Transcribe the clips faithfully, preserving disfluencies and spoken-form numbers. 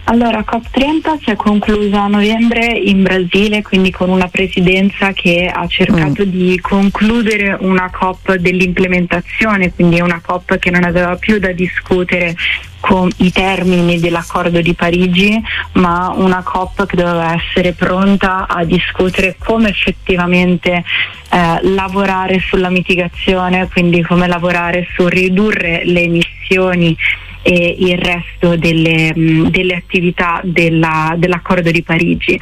Allora, COP trenta si è conclusa a novembre in Brasile, quindi con una presidenza che ha cercato mm. di concludere una COP dell'implementazione, quindi una COP che non aveva più da discutere con i termini dell'accordo di Parigi, ma una COP che doveva essere pronta a discutere come effettivamente eh, lavorare sulla mitigazione, quindi come lavorare su ridurre le emissioni e il resto delle, mh, delle attività della, dell'accordo di Parigi.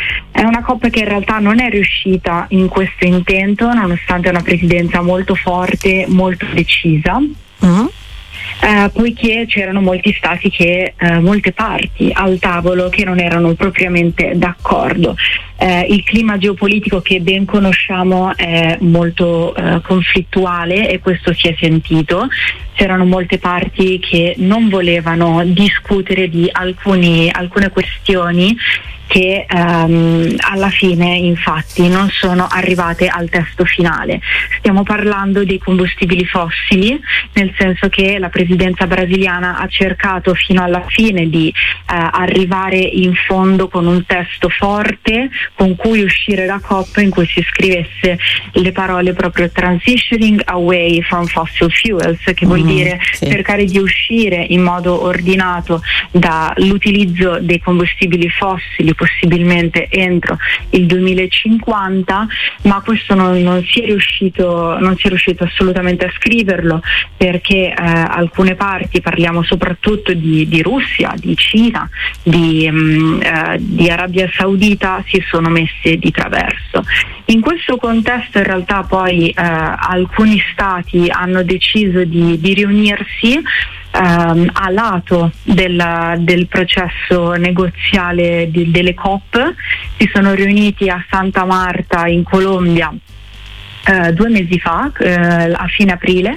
È una COP che in realtà non è riuscita in questo intento, nonostante una presidenza molto forte, molto decisa. Mm-hmm. Eh, poiché c'erano molti stati che, eh, molte parti al tavolo che non erano propriamente d'accordo. Eh, il clima geopolitico che ben conosciamo è molto eh, conflittuale e questo si è sentito. C'erano molte parti che non volevano discutere di alcuni, alcune questioni che ehm, alla fine infatti non sono arrivate al testo finale. Stiamo parlando dei combustibili fossili, nel senso che la presidenza brasiliana ha cercato fino alla fine di eh, arrivare in fondo con un testo forte con cui uscire da COP, in cui si scrivesse le parole proprio transitioning away from fossil fuels, che vuol mm, dire sì. cercare di uscire in modo ordinato dall'utilizzo dei combustibili fossili possibilmente entro il duemilacinquanta, ma questo non, non si è riuscito non si è riuscito assolutamente a scriverlo, perché eh, alcune parti, parliamo soprattutto di, di Russia, di Cina, di, mh, eh, di Arabia Saudita, si sono messe di traverso. In questo contesto in realtà poi eh, alcuni stati hanno deciso di, di riunirsi Um, a lato del, del processo negoziale di, delle COP. Si sono riuniti a Santa Marta in Colombia uh, due mesi fa, uh, a fine aprile,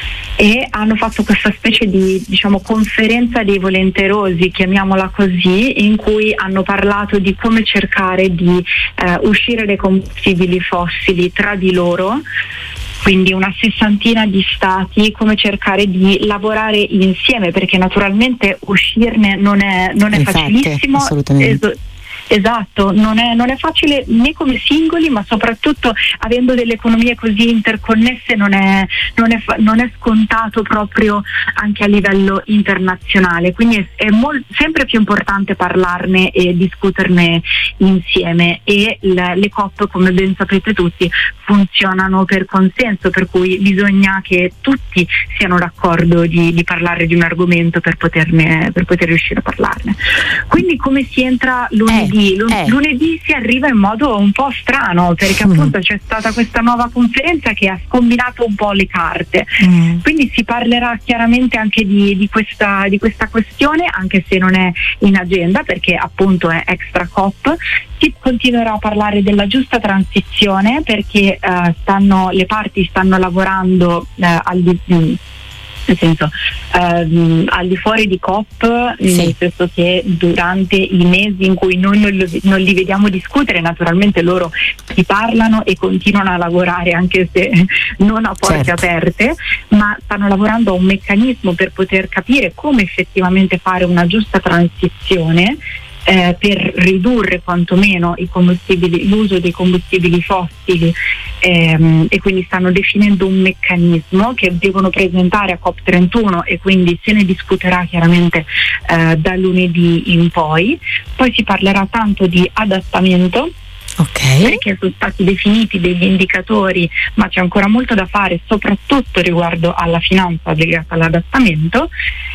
e hanno fatto questa specie di, diciamo, conferenza dei volenterosi, chiamiamola così, in cui hanno parlato di come cercare di uh, uscire dai combustibili fossili tra di loro, quindi una sessantina di stati, come cercare di lavorare insieme, perché naturalmente uscirne non è, non è Infatti, facilissimo. Assolutamente. Es- Esatto, non è, non è facile né come singoli, ma soprattutto avendo delle economie così interconnesse non è, non è, non è scontato proprio anche a livello internazionale, quindi è, è mol- sempre più importante parlarne e discuterne insieme, e le, le COP, come ben sapete tutti, funzionano per consenso, per cui bisogna che tutti siano d'accordo di, di parlare di un argomento per poterne, per poter riuscire a parlarne. Quindi come si entra lunedì? Eh. L- eh. lunedì si arriva in modo un po' strano, perché mm. appunto c'è stata questa nuova conferenza che ha scombinato un po' le carte, mm. quindi si parlerà chiaramente anche di, di, questa, di questa questione, anche se non è in agenda perché appunto è extra COP. Si continuerà a parlare della giusta transizione, perché eh, stanno, le parti stanno lavorando eh, al di nel senso ehm, al di fuori di COP, sì. nel senso che durante i mesi in cui noi non, non li vediamo discutere, naturalmente loro si parlano e continuano a lavorare anche se non a porte certo. aperte, ma stanno lavorando a un meccanismo per poter capire come effettivamente fare una giusta transizione Eh, per ridurre quantomeno i combustibili, l'uso dei combustibili fossili, ehm, e quindi stanno definendo un meccanismo che devono presentare a COP trentuno, e quindi se ne discuterà chiaramente eh, da lunedì in poi. Poi si parlerà tanto di adattamento, okay. perché sono stati definiti degli indicatori, ma c'è ancora molto da fare, soprattutto riguardo alla finanza legata all'adattamento.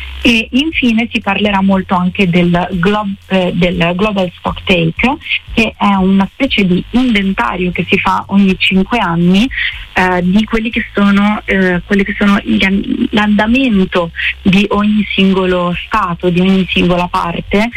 E infine si parlerà molto anche del, glo- eh, del Global Stocktake, che è una specie di inventario che si fa ogni cinque anni eh, di quelli che sono, eh, quelli che sono gli, l'andamento di ogni singolo stato, di ogni singola parte,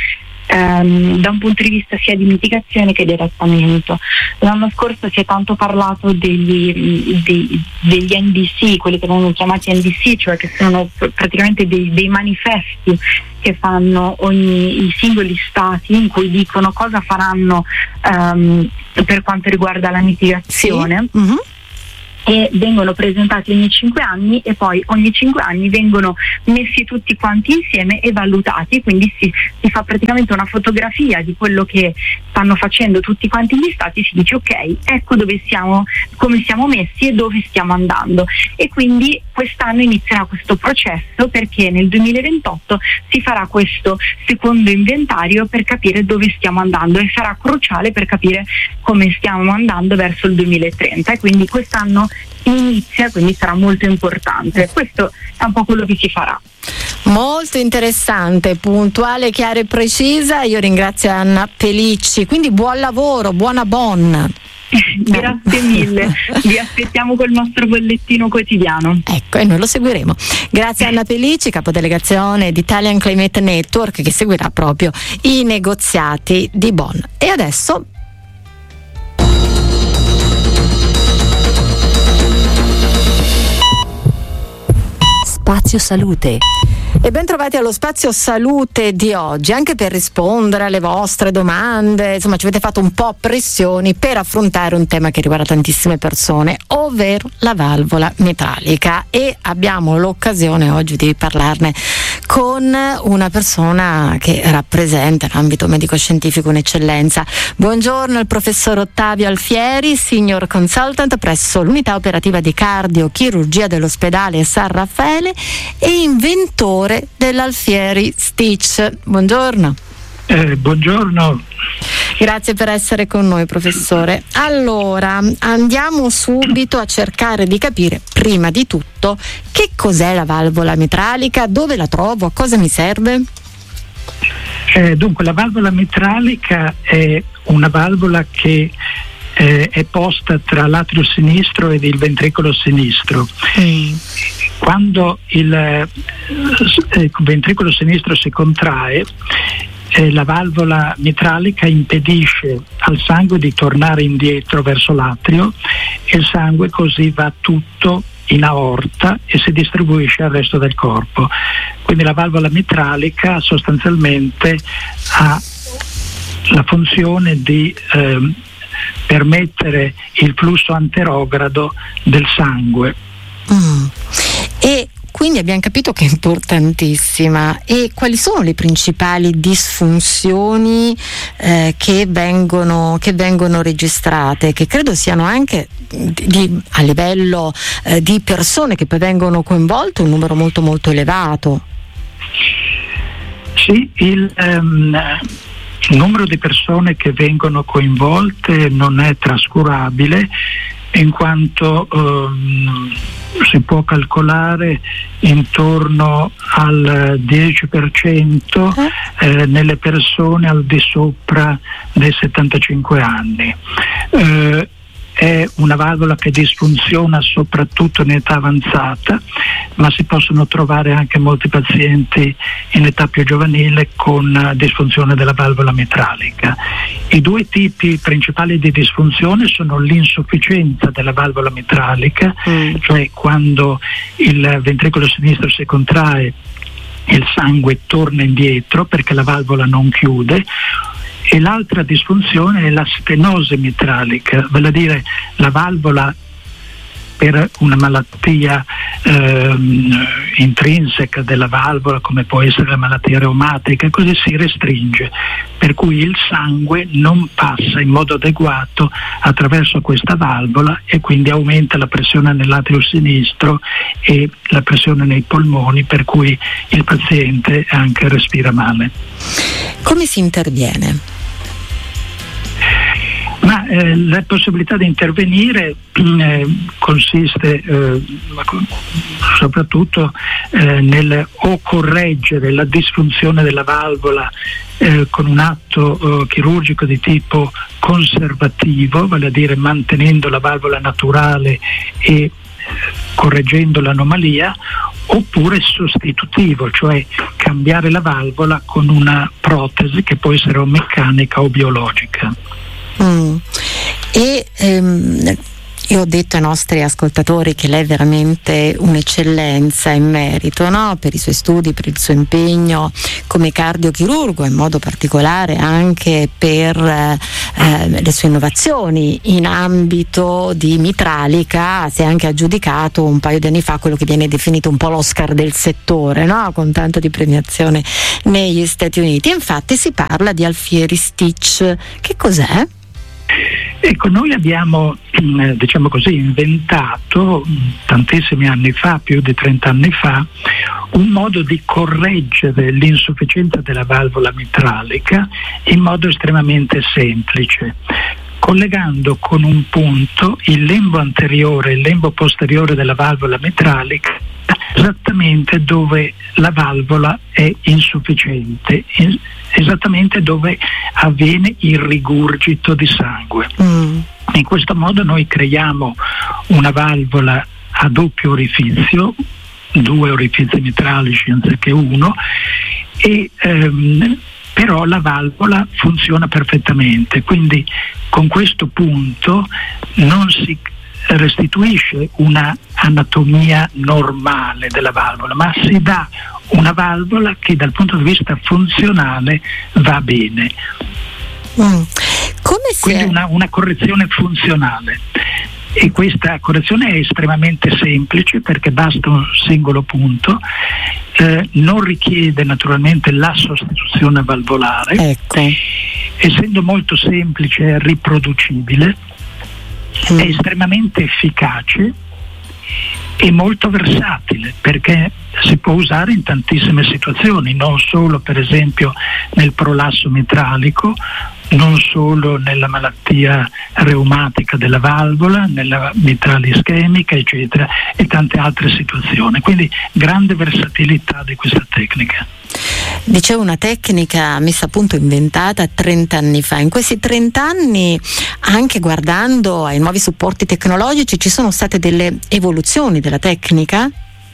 Um, da un punto di vista sia di mitigazione che di adattamento. L'anno scorso si è tanto parlato degli, dei, degli N D C, quelli che vengono chiamati N D C, cioè che sono praticamente dei, dei manifesti che fanno ogni, i singoli stati, in cui dicono cosa faranno um, per quanto riguarda la mitigazione. Sì. Mm-hmm. e vengono presentati ogni cinque anni e poi ogni cinque anni vengono messi tutti quanti insieme e valutati, quindi si, si fa praticamente una fotografia di quello che stanno facendo tutti quanti gli stati, si dice ok, ecco dove siamo, come siamo messi e dove stiamo andando, e quindi quest'anno inizierà questo processo perché nel duemilaventotto si farà questo secondo inventario per capire dove stiamo andando e sarà cruciale per capire come stiamo andando verso il duemilatrenta, e quindi quest'anno inizia, quindi sarà molto importante. Questo è un po' quello che si farà. Molto interessante, puntuale, chiara e precisa. Io ringrazio Anna Pelicci, quindi buon lavoro, buona Bonn. Grazie mille, vi aspettiamo col nostro bollettino quotidiano. Ecco, e noi lo seguiremo. Grazie Anna Pelicci, capodelegazione di Italian Climate Network, che seguirà proprio i negoziati di Bonn. E adesso Spazio Salute. E ben trovati allo Spazio Salute di oggi, anche per rispondere alle vostre domande. Insomma, ci avete fatto un po' pressioni per affrontare un tema che riguarda tantissime persone, ovvero la valvola mitralica, e abbiamo l'occasione oggi di parlarne con una persona che rappresenta in ambito medico-scientifico un'eccellenza. Buongiorno al professor Ottavio Alfieri, Senior Consultant presso l'unità operativa di cardiochirurgia dell'ospedale San Raffaele e inventore dell'Alfieri Stitch. Buongiorno. Eh, buongiorno. Grazie per essere con noi, professore. Allora, andiamo subito a cercare di capire, prima di tutto, che cos'è la valvola mitralica, dove la trovo, a cosa mi serve? Eh, dunque, la valvola mitralica è una valvola che eh, è posta tra l'atrio sinistro ed il ventricolo sinistro. Mm. Quando il, eh, il ventricolo sinistro si contrae, eh, la valvola mitralica impedisce al sangue di tornare indietro verso l'atrio, e il sangue così va tutto in aorta e si distribuisce al resto del corpo. Quindi la valvola mitralica sostanzialmente ha la funzione di eh, permettere il flusso anterogrado del sangue. Mm. E quindi abbiamo capito che è importantissima. E quali sono le principali disfunzioni eh, che vengono che vengono registrate, che credo siano anche di, a livello eh, di persone che poi vengono coinvolte, un numero molto molto elevato? Sì, il um, il numero di persone che vengono coinvolte non è trascurabile, in quanto um, si può calcolare intorno al dieci per cento eh, nelle persone al di sopra dei settantacinque anni. Eh, è una valvola che disfunziona soprattutto in età avanzata, ma si possono trovare anche molti pazienti in età più giovanile con disfunzione della valvola mitralica. I due tipi principali di disfunzione sono l'insufficienza della valvola mitralica, mm. cioè quando il ventricolo sinistro si contrae, il sangue torna indietro perché la valvola non chiude, e l'altra disfunzione è la stenosi mitralica, vale a dire la valvola per una malattia ehm, intrinseca della valvola, come può essere la malattia reumatica, così si restringe, per cui il sangue non passa in modo adeguato attraverso questa valvola e quindi aumenta la pressione nell'atrio sinistro e la pressione nei polmoni, per cui il paziente anche respira male. Come si interviene? Ma eh, la possibilità di intervenire eh, consiste eh, soprattutto eh, nel o correggere la disfunzione della valvola eh, con un atto eh, chirurgico di tipo conservativo, vale a dire mantenendo la valvola naturale e correggendo l'anomalia, oppure sostitutivo, cioè cambiare la valvola con una protesi che può essere o meccanica o biologica. Mm. E ehm, io ho detto ai nostri ascoltatori che lei è veramente un'eccellenza in merito, no? Per i suoi studi, per il suo impegno come cardiochirurgo, in modo particolare anche per eh, le sue innovazioni in ambito di mitralica. Si è anche aggiudicato un paio di anni fa quello che viene definito un po' l'Oscar del settore, no? Con tanto di premiazione negli Stati Uniti. Infatti si parla di Alfieri Stitch. Che cos'è? Ecco, noi abbiamo, diciamo così, inventato tantissimi anni fa, più di trenta anni fa, un modo di correggere l'insufficienza della valvola mitralica in modo estremamente semplice, collegando con un punto il lembo anteriore e il lembo posteriore della valvola mitralica esattamente dove la valvola è insufficiente, esattamente dove avviene il rigurgito di sangue. Mm. In questo modo noi creiamo una valvola a doppio orifizio, due orifizi mitralici anziché uno, e ehm, però la valvola funziona perfettamente, quindi con questo punto non si restituisce una anatomia normale della valvola, ma si dà una valvola che dal punto di vista funzionale va bene. Mm. Come si Quindi è... una, una correzione funzionale. E questa correzione è estremamente semplice perché basta un singolo punto, eh, non richiede naturalmente la sostituzione valvolare, ecco. Essendo molto semplice e riproducibile, mm. è estremamente efficace e molto versatile perché si può usare in tantissime situazioni, non solo per esempio nel prolasso mitralico, non solo nella malattia reumatica della valvola, nella mitrale ischemica, eccetera, e tante altre situazioni. Quindi grande versatilità di questa tecnica. Dicevo, una tecnica messa a punto, inventata trenta anni fa. In questi trenta anni, anche guardando ai nuovi supporti tecnologici, ci sono state delle evoluzioni della tecnica?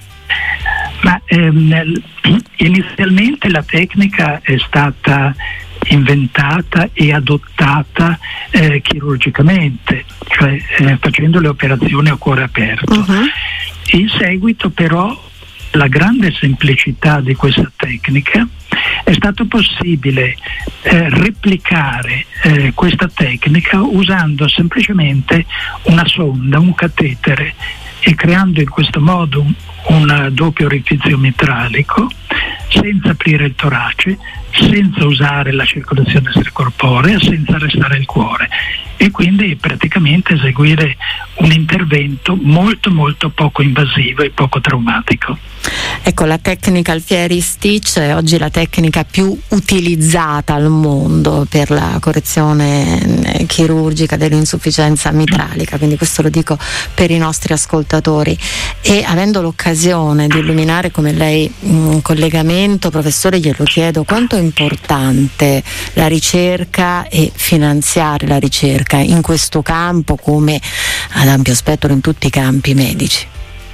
Ma ehm, inizialmente la tecnica è stata inventata e adottata eh, chirurgicamente, cioè eh, facendo le operazioni a cuore aperto. Uh-huh. In seguito però la grande semplicità di questa tecnica è stato possibile eh, replicare eh, questa tecnica usando semplicemente una sonda, un catetere, e creando in questo modo un, un doppio orifizio mitralico senza aprire il torace, senza usare la circolazione extracorporea, senza arrestare il cuore, e quindi praticamente eseguire un intervento molto molto poco invasivo e poco traumatico. Ecco, la tecnica Alfieri Stitch è oggi la tecnica più utilizzata al mondo per la correzione chirurgica dell'insufficienza mitralica, quindi questo lo dico per i nostri ascoltatori. E avendo l'occasione di illuminare come lei un collegamento, professore, glielo chiedo: quanto è importante la ricerca e finanziare la ricerca in questo campo come ad ampio spettro in tutti i campi medici?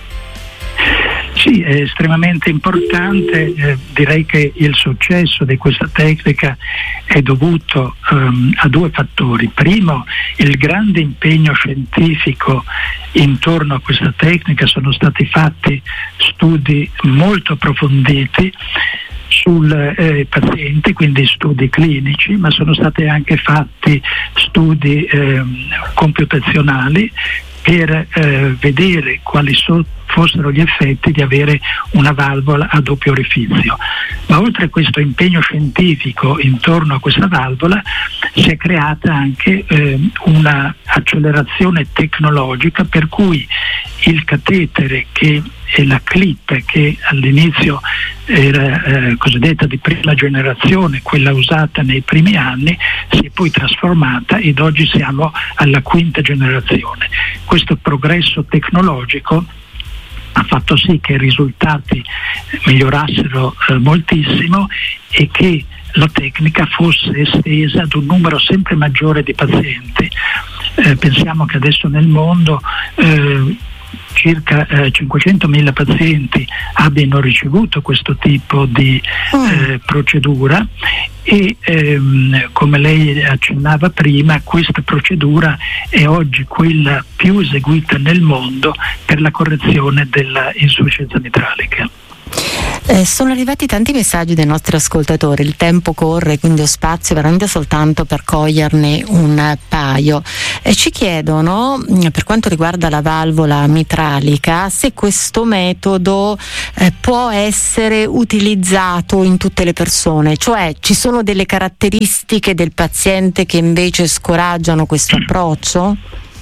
Sì, è estremamente importante. Eh, direi che il successo di questa tecnica è dovuto um, a due fattori. Primo, il grande impegno scientifico intorno a questa tecnica. Sono stati fatti studi molto approfonditi sul eh, paziente, quindi studi clinici, ma sono stati anche fatti studi eh, computazionali per eh, vedere quali so, fossero gli effetti di avere una valvola a doppio orifizio. Ma oltre a questo impegno scientifico intorno a questa valvola si è creata anche eh, una accelerazione tecnologica, per cui il catetere che e la clip, che all'inizio era eh, cosiddetta di prima generazione, quella usata nei primi anni, si è poi trasformata ed oggi siamo alla quinta generazione. Questo progresso tecnologico ha fatto sì che i risultati migliorassero eh, moltissimo e che la tecnica fosse estesa ad un numero sempre maggiore di pazienti. Eh, pensiamo che adesso nel mondo eh, circa eh, cinquecentomila pazienti abbiano ricevuto questo tipo di eh, procedura e ehm, come lei accennava prima, questa procedura è oggi quella più eseguita nel mondo per la correzione della insufficienza mitralica. Eh, sono arrivati tanti messaggi dei nostri ascoltatori, il tempo corre, quindi ho spazio veramente soltanto per coglierne un paio. Eh, ci chiedono, per quanto riguarda la valvola mitralica, se questo metodo eh, può essere utilizzato in tutte le persone, cioè ci sono delle caratteristiche del paziente che invece scoraggiano questo approccio?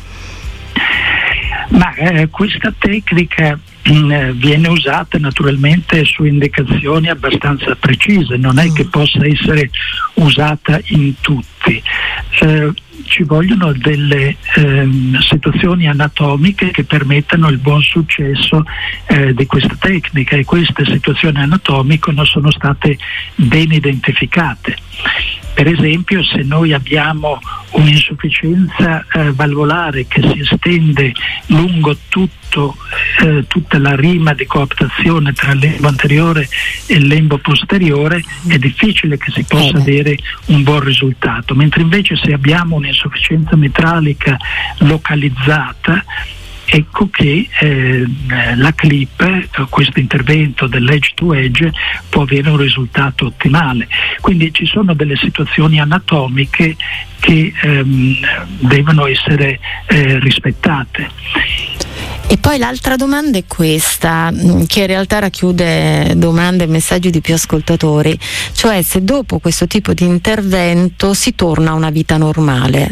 Ma eh, questa tecnica mh, viene usata naturalmente su indicazioni abbastanza precise, non è che possa essere usata in tutti. Eh, ci vogliono delle ehm, situazioni anatomiche che permettano il buon successo eh, di questa tecnica, e queste situazioni anatomiche non sono state ben identificate. Per esempio, se noi abbiamo un'insufficienza eh, valvolare che si estende lungo tutto, eh, tutta la rima di cooptazione tra il lembo anteriore e il lembo posteriore, è difficile che si possa avere un buon risultato, mentre invece se abbiamo un'insufficienza mitralica localizzata, ecco che eh, la clip, questo intervento dell'edge to edge, può avere un risultato ottimale. Quindi ci sono delle situazioni anatomiche che ehm, devono essere eh, rispettate. E poi l'altra domanda è questa, che in realtà racchiude domande e messaggi di più ascoltatori, cioè se dopo questo tipo di intervento si torna a una vita normale.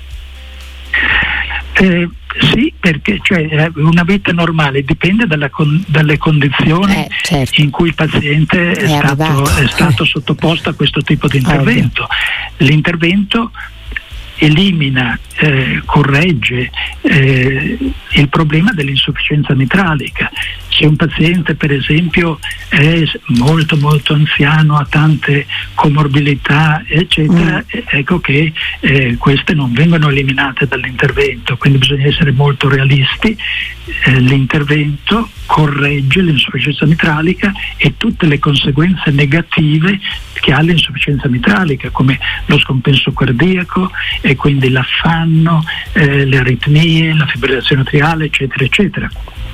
Eh, sì, perché cioè, una vita normale dipende dalla con, dalle condizioni eh, certo. in cui il paziente è, è, stato, è stato sottoposto a questo tipo di intervento. Ovvio. L'intervento elimina, eh, corregge eh, il problema dell'insufficienza mitralica. Se un paziente per esempio è molto molto anziano, ha tante comorbilità eccetera, mm. ecco che eh, queste non vengono eliminate dall'intervento, quindi bisogna essere molto realisti. Eh, l'intervento corregge l'insufficienza mitralica e tutte le conseguenze negative che ha l'insufficienza mitralica, come lo scompenso cardiaco e quindi l'affanno, eh, le aritmie, la fibrillazione atriale eccetera eccetera.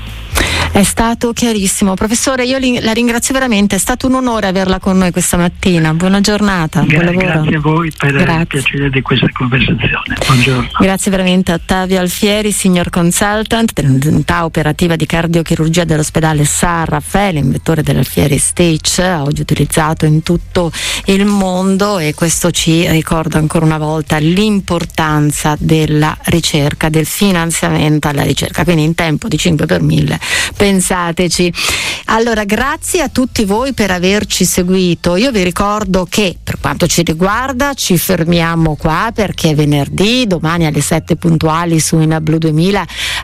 È stato chiarissimo, professore, io la ringrazio veramente, è stato un onore averla con noi questa mattina. Buona giornata, Gra- buon lavoro. Grazie a voi per grazie. il piacere di questa conversazione. Buongiorno. Grazie veramente a Ottavio Alfieri, senior consultant dell'unità operativa di cardiochirurgia dell'ospedale San Raffaele, inventore dell'Alfieri Stitch, oggi utilizzato in tutto il mondo, e questo ci ricorda ancora una volta l'importanza della ricerca, del finanziamento alla ricerca, quindi in tempo di cinque per mille. Pensateci. Allora, grazie a tutti voi per averci seguito. Io vi ricordo che per quanto ci riguarda ci fermiamo qua, perché venerdì, domani alle sette puntuali su InBlu duemila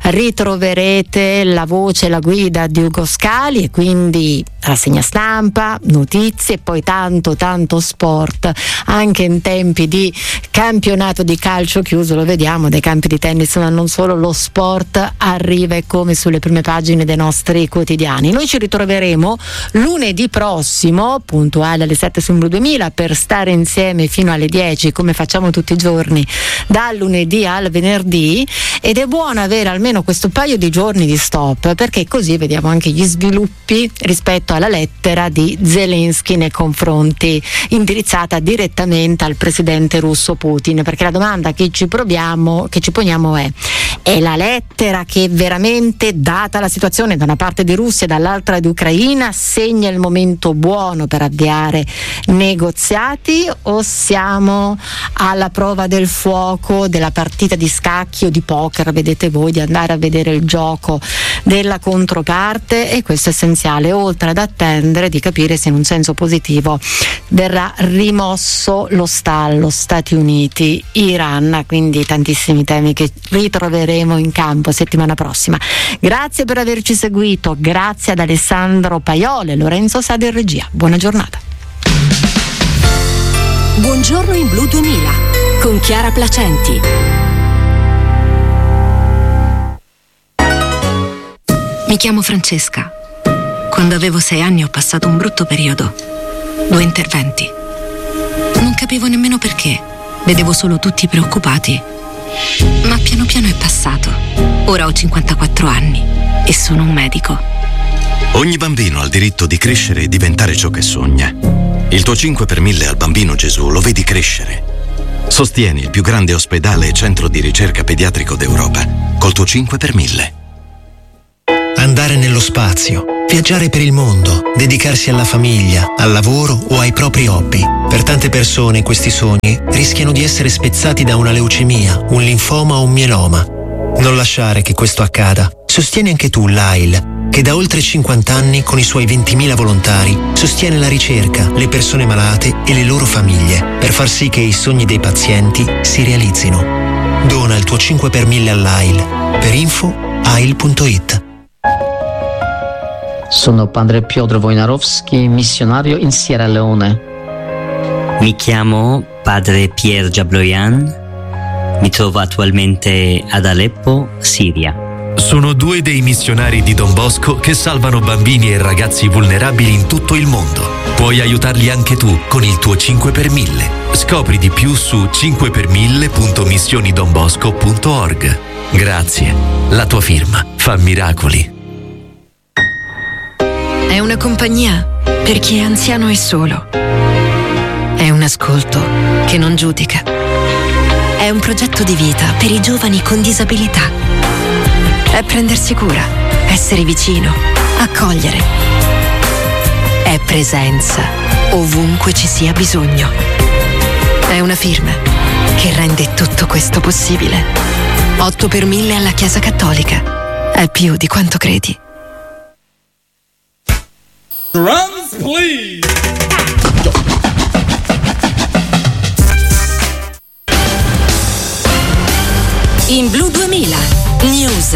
ritroverete la voce e la guida di Ugo Scali, e quindi rassegna stampa, notizie e poi tanto tanto sport, anche in tempi di campionato di calcio chiuso, lo vediamo, dai campi di tennis, ma non solo, lo sport arriva e come sulle prime pagine dei nostri quotidiani. Noi ci ritroveremo lunedì prossimo puntuale alle sette su InBlu duemila per stare insieme fino alle dieci, come facciamo tutti i giorni dal lunedì al venerdì, ed è buono avere almeno questo paio di giorni di stop, perché così vediamo anche gli sviluppi rispetto alla lettera di Zelensky nei confronti, indirizzata direttamente al presidente russo Putin, perché la domanda che ci proviamo, che ci poniamo è: è la lettera che veramente, data la situazione da una parte di Russia e dall'altra di Ucraina, segna il momento buono per avviare negoziati, o siamo alla prova del fuoco della partita di scacchi o di poker, vedete voi, di andare a vedere il gioco della controparte? E questo è essenziale, oltre ad attendere di capire se in un senso positivo verrà rimosso lo stallo Stati Uniti Iran, quindi tantissimi temi che ritroveremo in campo settimana prossima. Grazie per averci seguito, grazie ad Alessandro Paiole, Lorenzo Sade in regia. Buona giornata. Buongiorno InBlu duemila con Chiara Placenti. Mi chiamo Francesca. Quando avevo sei anni ho passato un brutto periodo. Due interventi. Non capivo nemmeno perché. Vedevo solo tutti preoccupati. Ma piano piano è passato. Ora ho cinquantaquattro anni e sono un medico. Ogni bambino ha il diritto di crescere e diventare ciò che sogna. Il tuo cinque per mille al Bambino Gesù lo vedi crescere. Sostieni il più grande ospedale e centro di ricerca pediatrico d'Europa col tuo cinque per mille. Andare nello spazio, viaggiare per il mondo, dedicarsi alla famiglia, al lavoro o ai propri hobby. Per tante persone questi sogni rischiano di essere spezzati da una leucemia, un linfoma o un mieloma. Non lasciare che questo accada. Sostieni anche tu l'A I L, che da oltre cinquanta anni con i suoi ventimila volontari sostiene la ricerca, le persone malate e le loro famiglie per far sì che i sogni dei pazienti si realizzino. Dona il tuo cinque per mille all'A I L. Per info A I L punto it. Sono padre Piotr Wojnarowski, missionario in Sierra Leone. Mi chiamo padre Pierre Jabloyan, mi trovo attualmente ad Aleppo, Siria. Sono due dei missionari di Don Bosco che salvano bambini e ragazzi vulnerabili in tutto il mondo. Puoi aiutarli anche tu con il tuo cinque per mille. Scopri di più su cinque per mille punto missioni don bosco punto org. Grazie, la tua firma fa miracoli. È una compagnia per chi è anziano e solo. È un ascolto che non giudica. È un progetto di vita per i giovani con disabilità. È prendersi cura, essere vicino, accogliere. È presenza ovunque ci sia bisogno. È una firma che rende tutto questo possibile. otto per mille alla Chiesa Cattolica. È più di quanto credi. Drums, please. In Blu duemila News.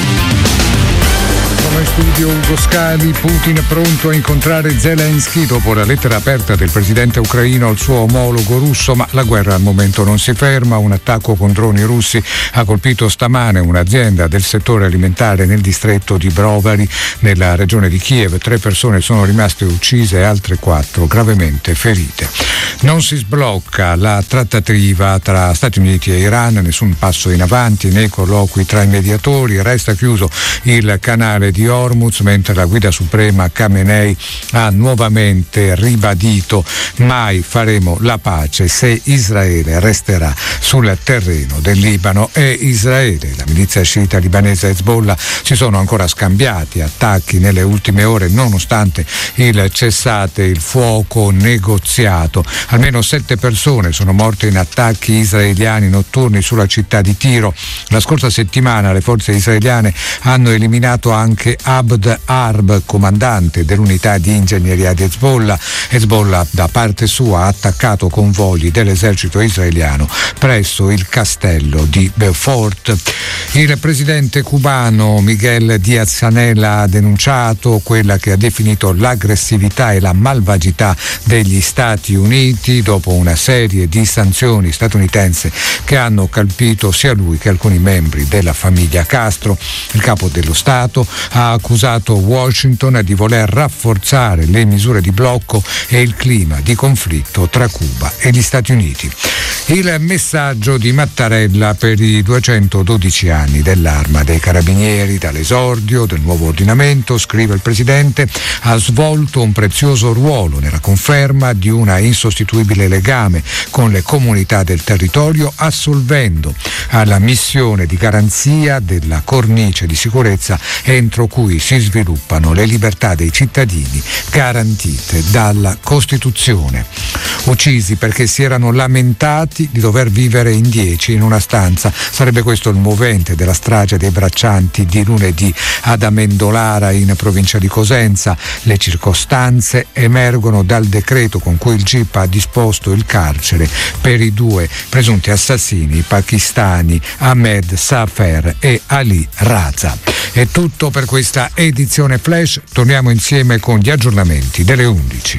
Come in studio Ugo Scali. Putin è pronto a incontrare Zelensky dopo la lettera aperta del presidente ucraino al suo omologo russo, ma la guerra al momento non si ferma. Un attacco con droni russi ha colpito stamane un'azienda del settore alimentare nel distretto di Brovary, nella regione di Kiev. Tre persone sono rimaste uccise e altre quattro gravemente ferite. Non si sblocca la trattativa tra Stati Uniti e Iran, nessun passo in avanti nei colloqui tra i mediatori, resta chiuso il canale di Hormuz, mentre la guida suprema Khamenei ha nuovamente ribadito: mai faremo la pace se Israele resterà sul terreno del Libano. E Israele, la milizia sciita libanese Hezbollah si sono ancora scambiati attacchi nelle ultime ore nonostante il cessate il fuoco negoziato. Almeno sette persone sono morte in attacchi israeliani notturni sulla città di Tiro. La scorsa settimana le forze israeliane hanno eliminato anche Abd Harb, comandante dell'unità di ingegneria di Hezbollah. Hezbollah da parte sua ha attaccato convogli dell'esercito israeliano presso il castello di Beaufort. Il presidente cubano Miguel Díaz-Canel ha denunciato quella che ha definito l'aggressività e la malvagità degli Stati Uniti dopo una serie di sanzioni statunitensi che hanno colpito sia lui che alcuni membri della famiglia Castro. Il capo dello Stato ha accusato Washington di voler rafforzare le misure di blocco e il clima di conflitto tra Cuba e gli Stati Uniti. Il messaggio di Mattarella per i duecentododici anni dell'Arma dei Carabinieri. Dall'esordio del nuovo ordinamento, scrive il Presidente, ha svolto un prezioso ruolo nella conferma di una insostituibile legame con le comunità del territorio, assolvendo alla missione di garanzia della cornice di sicurezza entro cui si sviluppano le libertà dei cittadini garantite dalla Costituzione. Uccisi perché si erano lamentati di dover vivere in dieci in una stanza. Sarebbe questo il movente della strage dei braccianti di lunedì ad Amendolara in provincia di Cosenza. Le circostanze emergono dal decreto con cui il G I P ha disposto il carcere per i due presunti assassini pakistani Ahmed Safer e Ali Raza. È tutto per questa edizione Flash, torniamo insieme con gli aggiornamenti delle undici.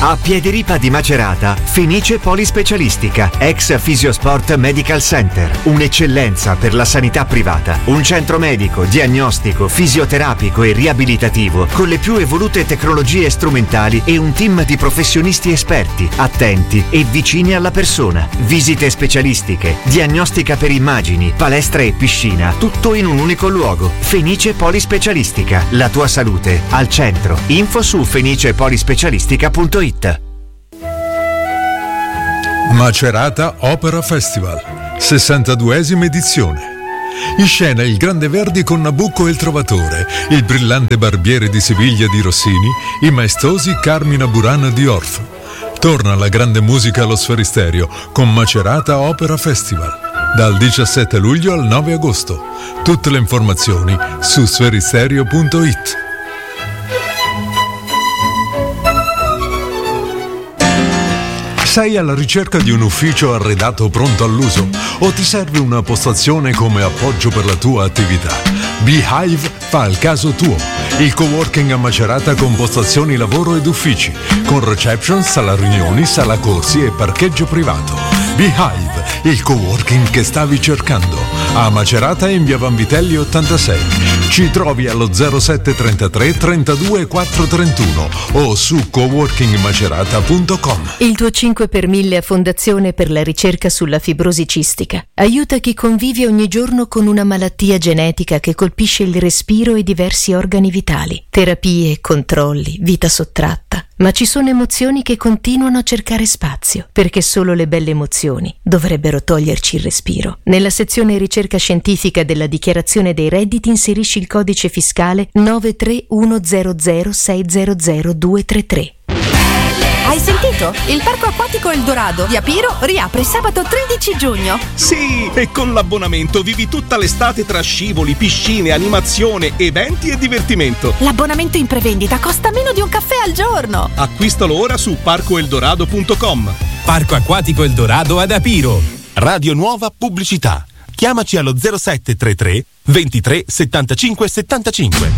A Piediripa di Macerata, Fenice Polispecialistica, ex Fisiosport Medical Center. Un'eccellenza per la sanità privata. Un centro medico, diagnostico, fisioterapico e riabilitativo con le più evolute tecnologie strumentali e un team di professionisti esperti, attenti e vicini alla persona. Visite specialistiche, diagnostica per immagini, palestra e piscina, tutto in un unico luogo. Fenice Polispecialistica. La tua salute al centro. Info su fenice polispecialistica punto it. Macerata Opera Festival, sessantaduesima edizione. In scena il Grande Verdi con Nabucco e il Trovatore, il brillante Barbiere di Siviglia di Rossini, i maestosi Carmina Burana di Orff. Torna la grande musica allo Sferisterio con Macerata Opera Festival, dal diciassette luglio al nove agosto. Tutte le informazioni su sferisterio punto it. Sei alla ricerca di un ufficio arredato pronto all'uso o ti serve una postazione come appoggio per la tua attività? Beehive fa il caso tuo. Il coworking a Macerata con postazioni lavoro ed uffici, con reception, sala riunioni, sala corsi e parcheggio privato. Beehive, il coworking che stavi cercando. A Macerata in via Vanvitelli ottantasei. Ci trovi allo zero sette trentatré trentadue quattro trentuno o su coworking macerata punto com. Il tuo cinque per mille a Fondazione per la ricerca sulla fibrosi cistica aiuta chi convive ogni giorno con una malattia genetica che colpisce il respiro e diversi organi vitali. Terapie, controlli, vita sottratta. Ma ci sono emozioni che continuano a cercare spazio, perché solo le belle emozioni dovrebbero toglierci il respiro. Nella sezione ricerca scientifica della dichiarazione dei redditi inserisci il codice fiscale nove tre uno zero zero sei zero zero due tre tre. Hai sentito? Il parco acquatico Eldorado di Apiro riapre sabato tredici giugno. Sì, e con l'abbonamento vivi tutta l'estate tra scivoli, piscine, animazione, eventi e divertimento. L'abbonamento in prevendita costa meno di un caffè al giorno. Acquistalo ora su parco eldorado punto com. Parco acquatico Eldorado ad Apiro. Radio Nuova Pubblicità. Chiamaci allo zero sette trentatré ventitré settantacinque settantacinque.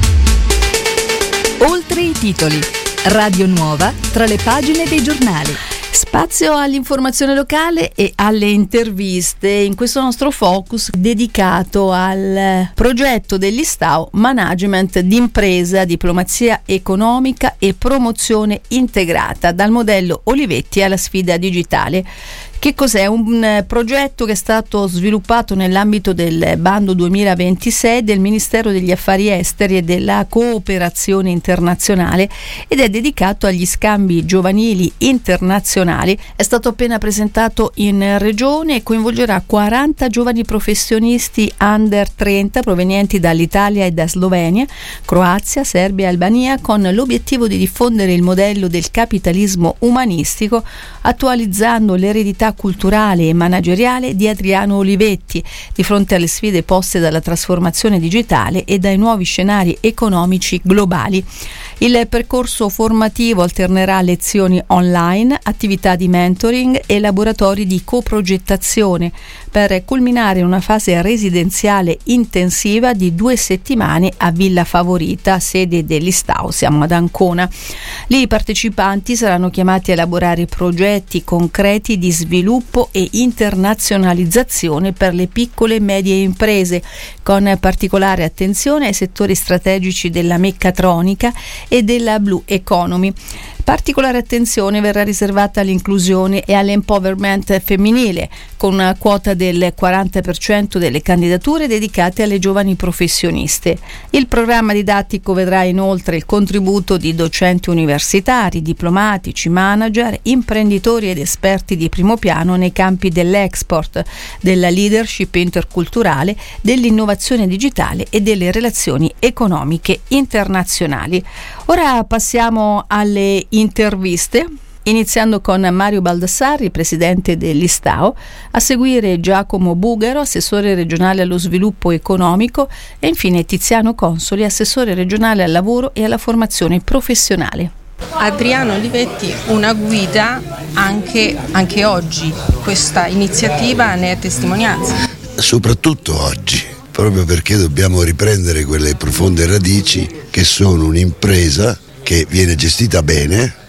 Oltre i titoli. Radio Nuova tra le pagine dei giornali. Spazio all'informazione locale e alle interviste in questo nostro focus dedicato al progetto dell'Istao Management d'impresa, diplomazia economica e promozione integrata, dal modello Olivetti alla sfida digitale. Che cos'è? Un progetto che è stato sviluppato nell'ambito del bando duemilaventisei del Ministero degli Affari Esteri e della Cooperazione Internazionale ed è dedicato agli scambi giovanili internazionali. È stato appena presentato in regione e coinvolgerà quaranta giovani professionisti under trenta provenienti dall'Italia e da Slovenia, Croazia, Serbia e Albania, con l'obiettivo di diffondere il modello del capitalismo umanistico attualizzando l'eredità culturale e manageriale di Adriano Olivetti di fronte alle sfide poste dalla trasformazione digitale e dai nuovi scenari economici globali. Il percorso formativo alternerà lezioni online, attività di mentoring e laboratori di coprogettazione per culminare in una fase residenziale intensiva di due settimane a Villa Favorita, sede dell'Istao, siamo ad Ancona. Lì i partecipanti saranno chiamati a elaborare progetti concreti di sviluppo e internazionalizzazione per le piccole e medie imprese, con particolare attenzione ai settori strategici della meccatronica e della Blue Economy. Particolare attenzione verrà riservata all'inclusione e all'empowerment femminile, con una quota del quaranta per cento delle candidature dedicate alle giovani professioniste. Il programma didattico vedrà inoltre il contributo di docenti universitari, diplomatici, manager, imprenditori ed esperti di primo piano nei campi dell'export, della leadership interculturale, dell'innovazione digitale e delle relazioni economiche internazionali. Ora passiamo alle interviste, iniziando con Mario Baldassarri, presidente dell'Istao, a seguire Giacomo Bugaro, assessore regionale allo sviluppo economico, e infine Tiziano Consoli, assessore regionale al lavoro e alla formazione professionale. Adriano Olivetti, una guida anche, anche oggi, questa iniziativa ne è testimonianza. Soprattutto oggi, proprio perché dobbiamo riprendere quelle profonde radici che sono un'impresa che viene gestita bene,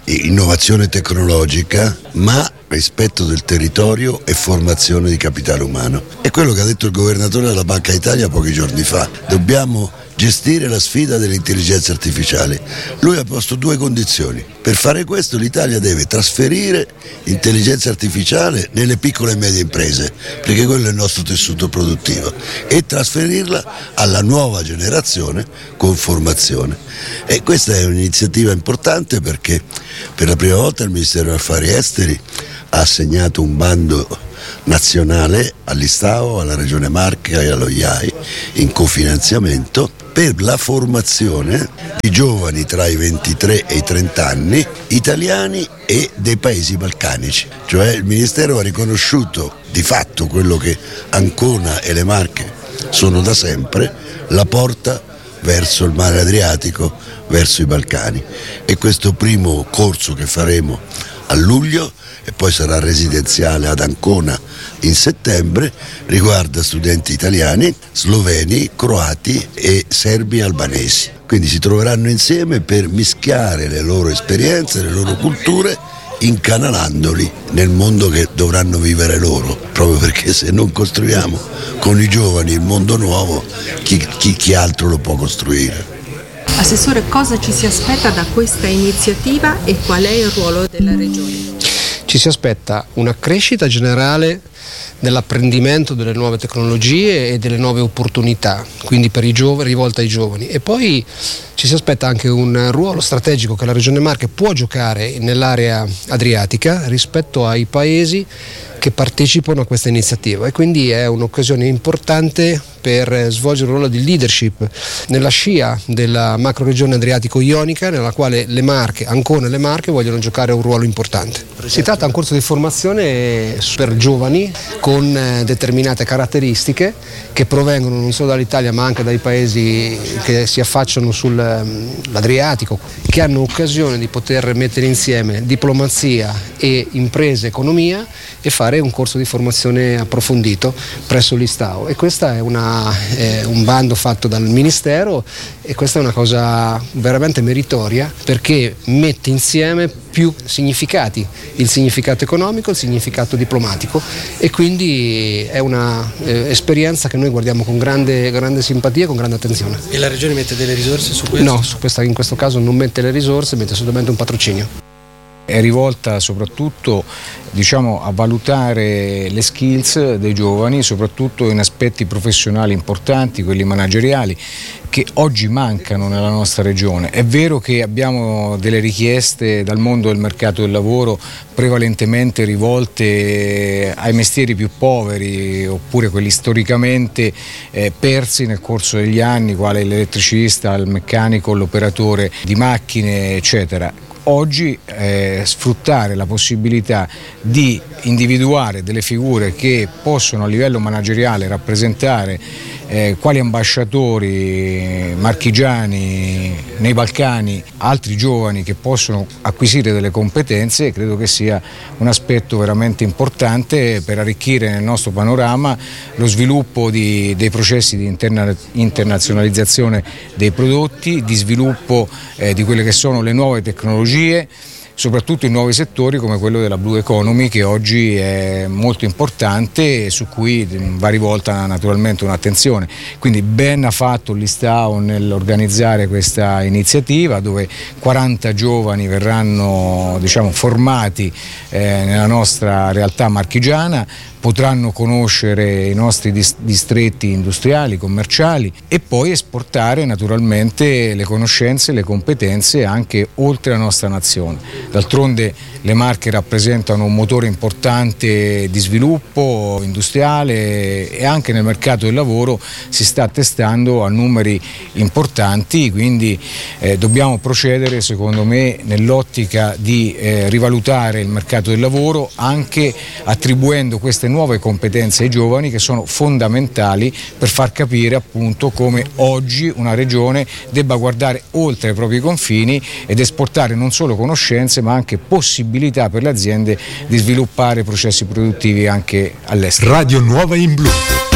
innovazione tecnologica, ma rispetto del territorio e formazione di capitale umano. È quello che ha detto il governatore della Banca d'Italia pochi giorni fa. Dobbiamo gestire la sfida dell'intelligenza artificiale. Lui ha posto due condizioni. Per fare questo l'Italia deve trasferire intelligenza artificiale nelle piccole e medie imprese, perché quello è il nostro tessuto produttivo, e trasferirla alla nuova generazione con formazione. E questa è un'iniziativa importante perché per la prima volta il Ministero degli Affari Esteri ha assegnato un bando nazionale all'Istao, alla Regione Marche e allo I A I in cofinanziamento per la formazione di giovani tra i ventitré e i trenta anni italiani e dei paesi balcanici. Cioè il Ministero ha riconosciuto di fatto quello che Ancona e le Marche sono da sempre, la porta verso il mare Adriatico, verso i Balcani. E questo primo corso che faremo a luglio e poi sarà residenziale ad Ancona in settembre riguarda studenti italiani, sloveni, croati e serbi e albanesi. Quindi si troveranno insieme per mischiare le loro esperienze, le loro culture, incanalandoli nel mondo che dovranno vivere loro, proprio perché se non costruiamo con i giovani il mondo nuovo, chi, chi, chi altro lo può costruire? Assessore, cosa ci si aspetta da questa iniziativa e qual è il ruolo della Regione? Ci si aspetta una crescita generale nell'apprendimento delle nuove tecnologie e delle nuove opportunità, quindi per i giovani, rivolta ai giovani, e poi ci si aspetta anche un ruolo strategico che la Regione Marche può giocare nell'area adriatica rispetto ai paesi che partecipano a questa iniziativa, e quindi è un'occasione importante per svolgere un ruolo di leadership nella scia della macroregione adriatico-ionica, nella quale le Marche, Ancona e le Marche vogliono giocare un ruolo importante. Si tratta di un corso di formazione per giovani con determinate caratteristiche che provengono non solo dall'Italia ma anche dai paesi che si affacciano sull'Adriatico, che hanno occasione di poter mettere insieme diplomazia e impresa e economia e fare un corso di formazione approfondito presso l'Istao. E questa è una È un bando fatto dal Ministero, e questa è una cosa veramente meritoria perché mette insieme più significati, il significato economico, il significato diplomatico, e quindi è una eh, esperienza che noi guardiamo con grande, grande simpatia e con grande attenzione. E la Regione mette delle risorse su questo? No, su questa, in questo caso non mette le risorse, mette solamente un patrocinio. È rivolta soprattutto, diciamo, a valutare le skills dei giovani, soprattutto in aspetti professionali importanti, quelli manageriali, che oggi mancano nella nostra regione. È vero che abbiamo delle richieste dal mondo del mercato del lavoro prevalentemente rivolte ai mestieri più poveri, oppure quelli storicamente eh, persi nel corso degli anni, quale l'elettricista, il meccanico, l'operatore di macchine, eccetera. Oggi eh, sfruttare la possibilità di individuare delle figure che possono a livello manageriale rappresentare eh, quali ambasciatori marchigiani nei Balcani, altri giovani che possono acquisire delle competenze, credo che sia un aspetto veramente importante per arricchire nel nostro panorama lo sviluppo di, dei processi di interna, internazionalizzazione dei prodotti, di sviluppo eh, di quelle che sono le nuove tecnologie, soprattutto in nuovi settori come quello della Blue Economy, che oggi è molto importante e su cui va rivolta naturalmente un'attenzione. Quindi ben ha fatto l'Istao nell'organizzare questa iniziativa, dove quaranta giovani verranno, diciamo, formati eh, nella nostra realtà marchigiana, potranno conoscere i nostri distretti industriali, commerciali, e poi esportare naturalmente le conoscenze e le competenze anche oltre la nostra nazione. D'altronde le Marche rappresentano un motore importante di sviluppo industriale, e anche nel mercato del lavoro si sta attestando a numeri importanti, quindi eh, dobbiamo procedere, secondo me, nell'ottica di eh, rivalutare il mercato del lavoro, anche attribuendo queste nuove competenze ai giovani, che sono fondamentali per far capire appunto come oggi una regione debba guardare oltre i propri confini ed esportare non solo conoscenze ma anche possibilità per le aziende di sviluppare processi produttivi anche all'estero. Radio Nuova in Blu.